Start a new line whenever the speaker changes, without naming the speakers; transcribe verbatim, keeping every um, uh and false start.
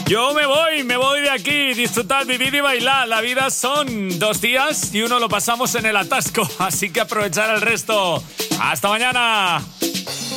Yo me voy, me voy de aquí. Disfrutar, vivir y bailar. La vida son dos días y uno lo pasamos en el atasco. Así que aprovechar el resto. ¡Hasta mañana!